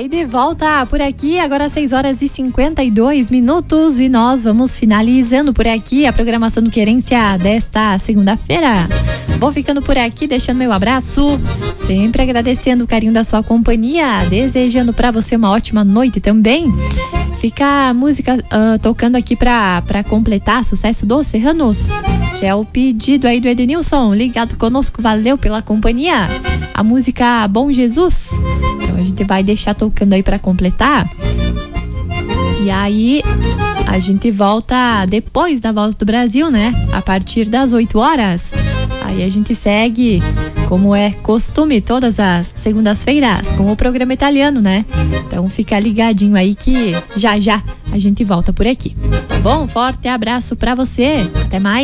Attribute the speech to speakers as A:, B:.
A: E de volta por aqui, agora 6h52 e nós vamos finalizando por aqui a programação do Querência desta segunda-feira. Vou ficando por aqui, deixando meu abraço, sempre agradecendo o carinho da sua companhia, desejando pra você uma ótima noite também. Fica a música tocando aqui pra completar sucesso dos Serranos, que é o pedido aí do Edenilson, ligado conosco, valeu pela companhia. A música Bom Jesus, então a gente vai deixar tocando aí pra completar. E aí a gente volta depois da Voz do Brasil, né? A partir das 8 horas. Aí a gente segue, como é costume, todas as segundas-feiras, com o programa italiano, né? Então fica ligadinho aí que já a gente volta por aqui. Tá bom? Forte abraço pra você. Até mais.